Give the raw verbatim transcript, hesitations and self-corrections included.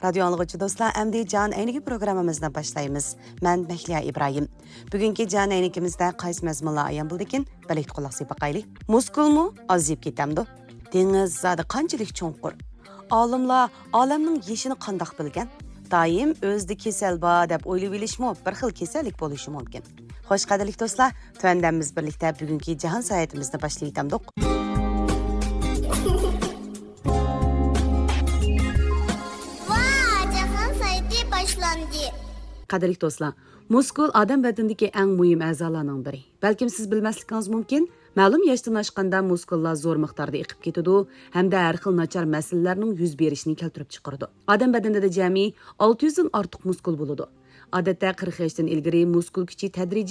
Radyo anlıqçı dostlar, əmdi can əyniki programımızdan başlayımız. Mən Məhliya İbrahim. Bugünkü can əynigimizdə qaysı məzmunlar ayan bildikin, bələkdə qulaq sıypaqaylı. Muskulmu azıyıb ketamdı. Deniz zadı qançilik çoğunqur. Alimlar alamның yeşini qandaq bilgan. Daim özді kesel ba deb o'ylab bilishmi, bir xil kasallik bo'lishi mumkin. Xo'sh qadrli do'stlar, tuandamiz birlikda bugungi jahon saytimizni boshlaytamdik. Qadrli do'stlar, muskul odam badanidagi eng muhim a'zolarning biri. Balkim siz bilmasligingiz mumkin. Ma'lum yoshdan oshganda muskullar zo'r miqdorda eqib ketadi hamda har xil nachar masalalarning yuz berishini keltirib chiqaradi. Odam badanida jami olti yuz dan ortiq muskul bo'ladi. Odatda qirq yoshdan ilgari muskul kuchi tadrijiy